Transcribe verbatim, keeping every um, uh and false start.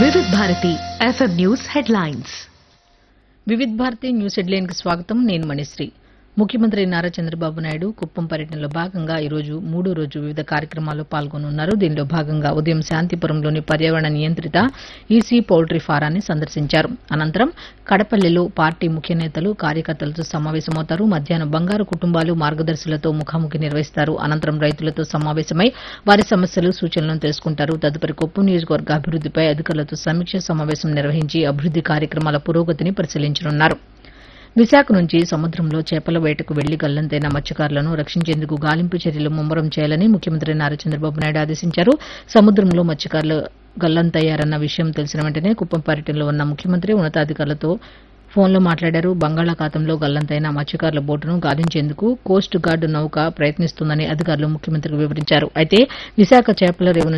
వివిధ Bharati FM news headlines. వివిధ Bharati news headline కి స్వాగతం. నేను మణిశ్రీ. ముఖ్యమంత్రి నారా చంద్రబాబు నాయుడు కుప్పం పర్యటనలో భాగంగా ఈరోజు మూడో రోజు వివిధ కార్యక్రమాల్లో పాల్గొనున్నారు. దీనిలో భాగంగా ఉదయం శాంతిపురంలోని పర్యావరణ నియంత్రిత ఈసీ పౌల్ట్రీ ఫారాన్ని సందర్శించారు. అనంతరం కడపల్లిలో పార్టీ ముఖ్య నేతలు కార్యకర్తలతో సమావేశమవుతారు. మధ్యాహ్నం బంగారు కుటుంబాలు మార్గదర్శులతో ముఖాముఖి నిర్వహిస్తారు. అనంతరం రైతులతో సమావేశమై వారి సమస్యలు సూచనలను తెలుసుకుంటారు. తదుపరి కుప్పం నియోజకవర్గ అభివృద్దిపై అధికారులతో సమీక్ష సమావేశం నిర్వహించి అభివృద్ది కార్యక్రమాల పురోగతిని పరిశీలించనున్నారు. విశాఖ నుంచి సముద్రంలో చేపల వేటకు వెళ్లి గల్లంతైన మత్స్యకారులను రక్షించేందుకు గాలింపు చర్యలు ముమ్మరం చేయాలని ముఖ్యమంత్రి నారా చంద్రబాబు నాయుడు ఆదేశించారు. సముద్రంలో మత్స్యకారులు గల్లంతయ్యారన్న విషయం తెలిసిన వెంటనే కుప్పం పర్యటనలో ఉన్న ముఖ్యమంత్రి ఉన్నతాధికారులతో ఫోన్లో మాట్లాడారు. బంగాళాఖాతంలో గల్లంతైన మత్స్యకారుల బోటును గాలించేందుకు కోస్ట్ గార్డు నౌక ప్రయత్నిస్తోందని అధికారులు ముఖ్యమంత్రికి వివరించారు. అయితే విశాఖ చేపల రేవు